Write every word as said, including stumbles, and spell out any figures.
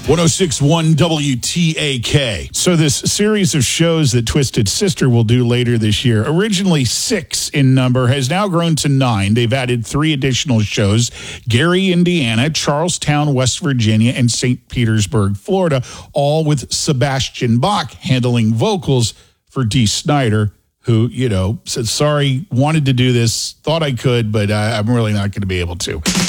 one oh six point one W T A K. So this series of shows that Twisted Sister will do later this year, originally six in number, has now grown to nine. They've added three additional shows: Gary, Indiana, Charlestown, West Virginia, and Saint Petersburg, Florida, all with Sebastian Bach handling vocals for Dee Snider, who, you know, said, sorry, wanted to do this, thought I could, but uh, I'm really not going to be able to.